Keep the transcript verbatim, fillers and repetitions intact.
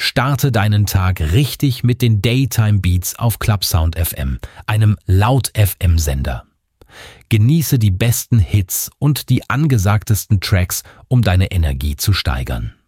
Starte deinen Tag richtig mit den Daytime Beats auf Clubsound F M, einem Laut-F M-Sender. Genieße die besten Hits und die angesagtesten Tracks, um deine Energie zu steigern.